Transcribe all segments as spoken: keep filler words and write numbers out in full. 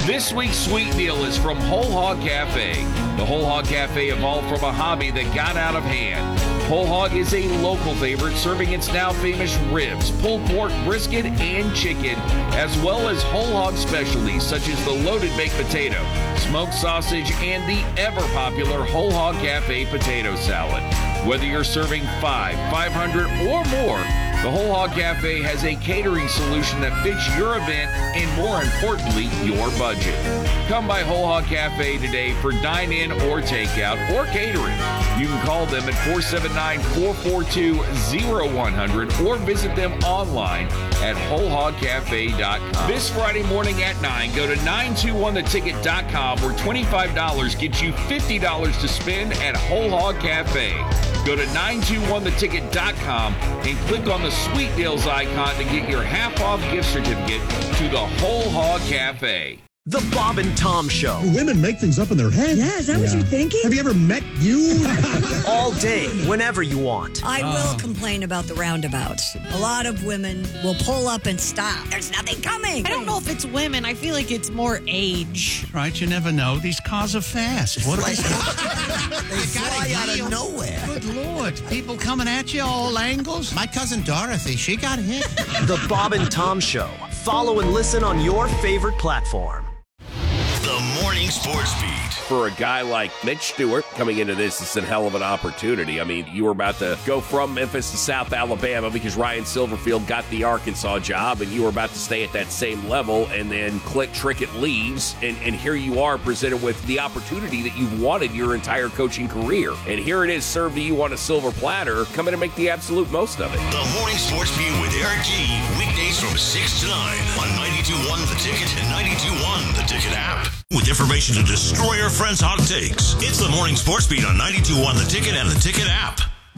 This week's sweet meal is from Whole Hog Cafe. The Whole Hog Cafe evolved from a hobby that got out of hand. Whole Hog is a local favorite, serving its now famous ribs, pulled pork, brisket, and chicken, as well as whole hog specialties such as the loaded baked potato, smoked sausage, and the ever-popular Whole Hog Cafe potato salad. Whether you're serving five, five hundred, or more, the Whole Hog Cafe has a catering solution that fits your event and, more importantly, your budget. Come by Whole Hog Cafe today for dine-in or takeout or catering. You can call them at four seven nine, four four two, zero one zero zero or visit them online at whole hog cafe dot com. This Friday morning at nine, go to nine two one the ticket dot com where twenty-five dollars gets you fifty dollars to spend at Whole Hog Cafe. Go to nine two one the ticket dot com and click on the Sweet Deals icon to get your half-off gift certificate to the Whole Hog Cafe. The Bob and Tom Show. Women make things up in their heads. Yeah, is that yeah. what you're thinking? Have you ever met you? All day, whenever you want. I will complain about the roundabouts. A lot of women will pull up and stop. There's nothing coming. I don't know if it's women. I feel like it's more age. Right, you never know. These cars are fast. What Like, they they fly out of nowhere. Good Lord. People coming at you all angles. My cousin Dorothy, she got hit. The Bob and Tom Show. Follow and listen on your favorite platform. The Morning Sports Beat. For a guy like Mitch Stewart coming into this, it's a hell of an opportunity. I mean, you were about to go from Memphis to South Alabama because Ryan Silverfield got the Arkansas job, and you were about to stay at that same level, and then Click Trickett leaves, and, and here you are presented with the opportunity that you've wanted your entire coaching career. And here it is served to you on a silver platter. Come in and make the absolute most of it. The Morning Sports Beat with Eric G. Weekdays from six to nine on ninety-two point one The Ticket and ninety-two point one The Ticket app. With information to destroy your friends' hot takes. It's the Morning Sports Beat on ninety-two point one The Ticket and The Ticket app.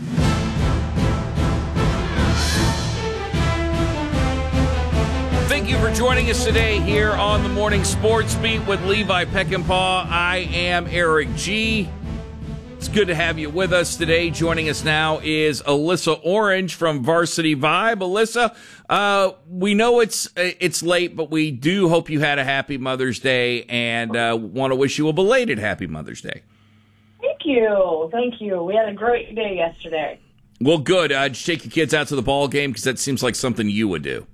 Thank you for joining us today here on the Morning Sports Beat with Levi Peckinpah. I am Eric G. It's good to have you with us today. Joining us now is Alyssa Orange from Varsity Vibe. Alyssa, uh, we know it's it's late, but we do hope you had a happy Mother's Day and uh, want to wish you a belated happy Mother's Day. Thank you. Thank you. We had a great day yesterday. Well, good. Uh, did you take your kids out to the ball game? Because that seems like something you would do.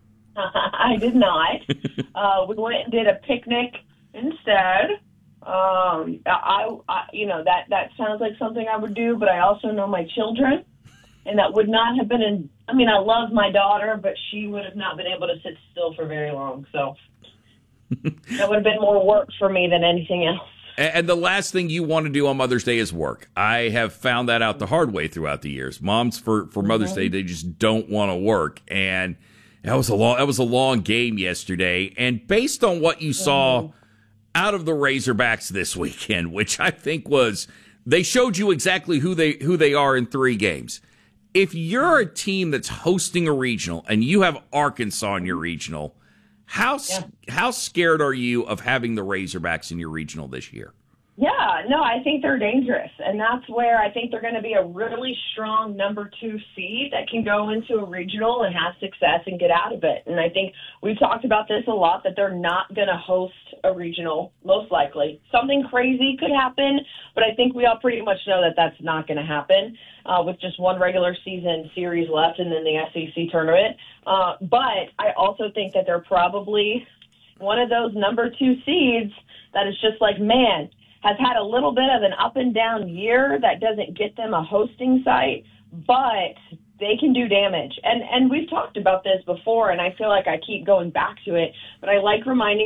I did not. uh, we went and did a picnic instead. Um, I, I, you know, that, that sounds like something I would do, but I also know my children, and that would not have been, in, I mean, I love my daughter, but she would have not been able to sit still for very long, so that would have been more work for me than anything else. And the last thing you want to do on Mother's Day is work. I have found that out the hard way throughout the years. Moms, for, for Mother's mm-hmm. Day, they just don't want to work, and that was a long, that was a long game yesterday, and based on what you saw mm-hmm. out of the Razorbacks this weekend, which I think was, they showed you exactly who they who they are in three games. If you're a team that's hosting a regional and you have Arkansas in your regional, how yeah. how scared are you of having the Razorbacks in your regional this year? Yeah, no, I think they're dangerous, and that's where I think they're going to be a really strong number two seed that can go into a regional and have success and get out of it. And I think we've talked about this a lot, that they're not going to host a regional, most likely. Something crazy could happen, but I think we all pretty much know that that's not going to happen uh, with just one regular season series left and then the S E C tournament. Uh, but I also think that they're probably one of those number two seeds that is just like, man, has had a little bit of an up and down year that doesn't get them a hosting site, but they can do damage. And and we've talked about this before, and I feel like I keep going back to it, but I like reminding